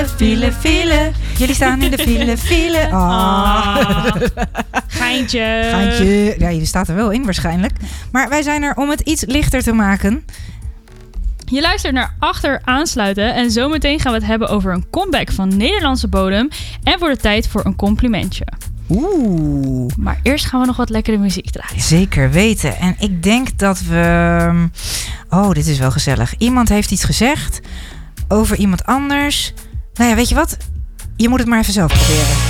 File. Jullie staan in de file. Geintje. Ja, je staat er wel in waarschijnlijk. Maar wij zijn er om het iets lichter te maken. Je luistert naar Achter Aansluiten en zometeen gaan we het hebben over een comeback van Nederlandse bodem en wordt het tijd voor een complimentje. Oeh. Maar eerst gaan we nog wat lekkere muziek draaien. Zeker weten. En ik denk dat we... Oh, dit is wel gezellig. Iemand heeft iets gezegd over iemand anders. Nou ja, weet je wat? Je moet het maar even zelf proberen.